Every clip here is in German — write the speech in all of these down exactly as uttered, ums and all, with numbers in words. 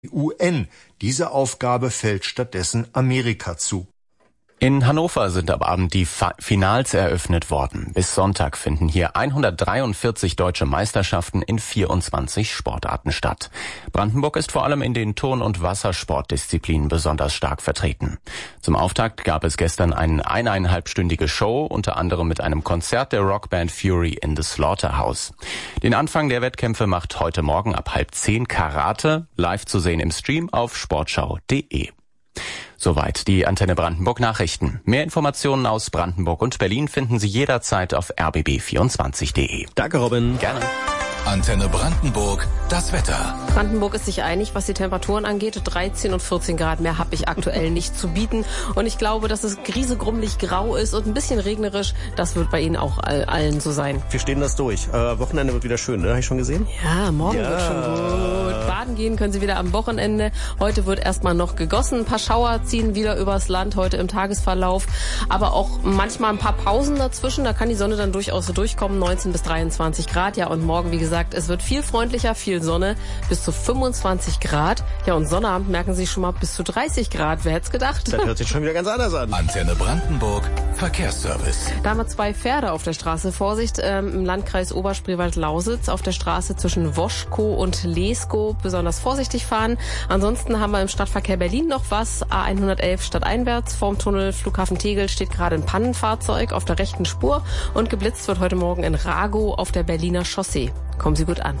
U N. Diese Aufgabe fällt stattdessen Amerika zu. In Hannover sind am Abend die Finals eröffnet worden. Bis Sonntag finden hier hundertdreiundvierzig deutsche Meisterschaften in vierundzwanzig Sportarten statt. Brandenburg ist vor allem in den Turn- und Wassersportdisziplinen besonders stark vertreten. Zum Auftakt gab es gestern eine eineinhalbstündige Show, unter anderem mit einem Konzert der Rockband Fury in the Slaughterhouse. Den Anfang der Wettkämpfe macht heute Morgen ab halb zehn Karate, live zu sehen im Stream auf sportschau punkt de. Soweit die Antenne Brandenburg Nachrichten. Mehr Informationen aus Brandenburg und Berlin finden Sie jederzeit auf r b b vierundzwanzig punkt de. Danke, Robin. Gerne. Antenne Brandenburg, das Wetter. Brandenburg ist sich einig, was die Temperaturen angeht. dreizehn und vierzehn Grad mehr habe ich aktuell nicht zu bieten. Und ich glaube, dass es griesegrummelig grau ist und ein bisschen regnerisch. Das wird bei Ihnen auch all, allen so sein. Wir stehen das durch. Äh, Wochenende wird wieder schön, ne? Habe ich schon gesehen? Ja, morgen ja. wird schon gut. Baden gehen können Sie wieder am Wochenende. Heute wird erstmal noch gegossen. Ein paar Schauer ziehen wieder übers Land heute im Tagesverlauf. Aber auch manchmal ein paar Pausen dazwischen. Da kann die Sonne dann durchaus so durchkommen. neunzehn bis dreiundzwanzig Grad. Ja, und morgen, wie gesagt, es wird viel freundlicher, viel Sonne, bis zu fünfundzwanzig Grad. Ja, und Sonnabend merken Sie schon mal bis zu dreißig Grad. Wer hätte es gedacht? Das hört sich schon wieder ganz anders an. Antenne Brandenburg, Verkehrsservice. Da haben wir zwei Pferde auf der Straße. Vorsicht, ähm, im Landkreis Oberspreewald-Lausitz auf der Straße zwischen Woschkow und Leskow besonders vorsichtig fahren. Ansonsten haben wir im Stadtverkehr Berlin noch was. A hundertelf stadteinwärts vorm Tunnel Flughafen Tegel steht gerade ein Pannenfahrzeug auf der rechten Spur und geblitzt wird heute Morgen in Ragow auf der Berliner Chaussee. Kommen Sie gut an.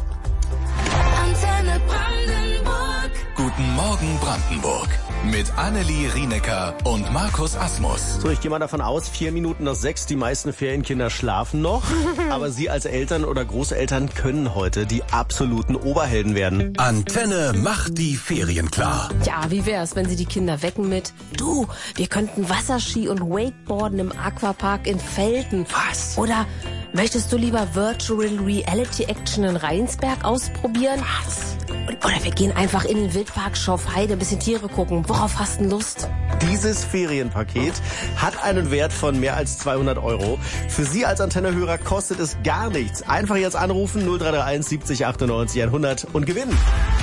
Antenne Brandenburg. Guten Morgen Brandenburg. Mit Annelie Rienecker und Markus Asmus. So, ich gehe mal davon aus, vier Minuten nach sechs, die meisten Ferienkinder schlafen noch. Aber Sie als Eltern oder Großeltern können heute die absoluten Oberhelden werden. Antenne macht die Ferien klar. Ja, wie wär's, wenn Sie die Kinder wecken mit: Du, wir könnten Wasserski und Wakeboarden im Aquapark in Velten. Was? Oder möchtest du lieber Virtual Reality Action in Rheinsberg ausprobieren? Was? Oder wir gehen einfach in den Wildpark Schorfheide, ein bisschen Tiere gucken. Worauf hast du Lust? Dieses Ferienpaket hat einen Wert von mehr als zweihundert Euro. Für Sie als Antennehörer kostet es gar nichts. Einfach jetzt anrufen null drei drei eins siebzig achtundneunzig hundert und gewinnen.